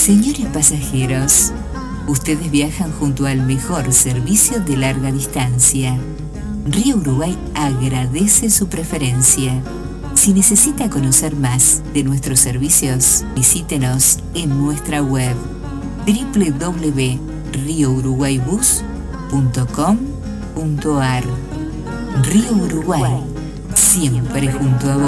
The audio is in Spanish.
Señores pasajeros, ustedes viajan junto al mejor servicio de larga distancia. Río Uruguay agradece su preferencia. Si necesita conocer más de nuestros servicios, visítenos en nuestra web www.riouruguaybus.com.ar. Río Uruguay, siempre junto a vos.